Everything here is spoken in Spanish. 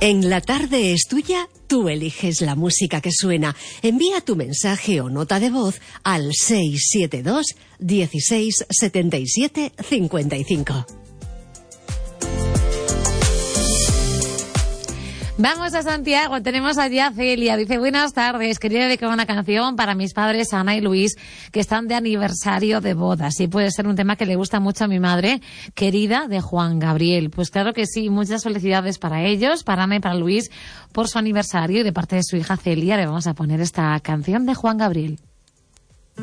En La Tarde es Tuya, tú eliges la música que suena. Envía tu mensaje o nota de voz al 672 16 77 55. Vamos a Santiago, tenemos allí a Celia. Dice, buenas tardes, quería dedicar una canción para mis padres Ana y Luis, que están de aniversario de bodas. Y puede ser un tema que le gusta mucho a mi madre, querida, de Juan Gabriel. Pues claro que sí, muchas felicidades para ellos, para Ana y para Luis, por su aniversario. Y de parte de su hija Celia le vamos a poner esta canción de Juan Gabriel.